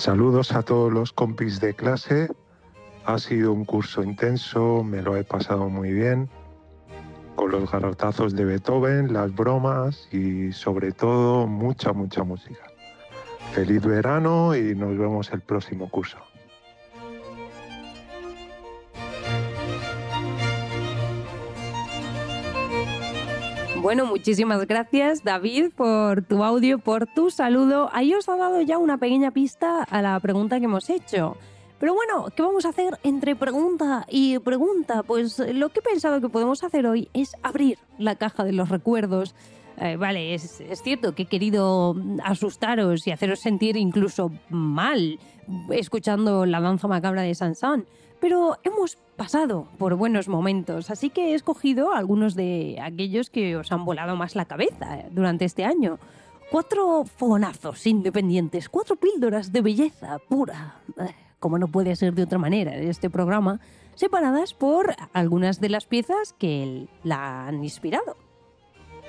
Saludos a todos los compis de clase. Ha sido un curso intenso, me lo he pasado muy bien, con los garrotazos de Beethoven, las bromas y sobre todo mucha música. Feliz verano y nos vemos el próximo curso. Bueno, muchísimas gracias, David, por tu audio, por tu saludo. Ahí os ha dado ya una pequeña pista a la pregunta que hemos hecho. Pero bueno, ¿qué vamos a hacer entre pregunta y pregunta? Pues lo que he pensado que podemos hacer hoy es abrir la caja de los recuerdos. Vale, es cierto que he querido asustaros y haceros sentir incluso mal escuchando la danza macabra de Sansón, pero hemos pasado por buenos momentos, así que he escogido algunos de aquellos que os han volado más la cabeza durante este año. 4 fogonazos independientes, 4 píldoras de belleza pura, como no puede ser de otra manera en este programa, separadas por algunas de las piezas que la han inspirado.